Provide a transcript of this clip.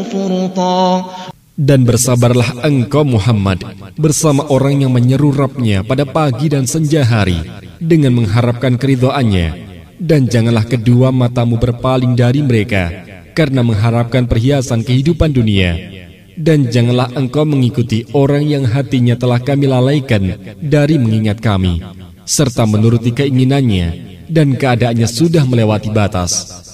Dan bersabarlah engkau Muhammad bersama orang yang menyeru Rabb-Nya pada pagi dan senja hari dengan mengharapkan keridhaannya. Dan janganlah kedua matamu berpaling dari mereka karena mengharapkan perhiasan kehidupan dunia. Dan janganlah engkau mengikuti orang yang hatinya telah kami lalaikan dari mengingat kami, serta menuruti keinginannya dan keadaannya sudah melewati batas.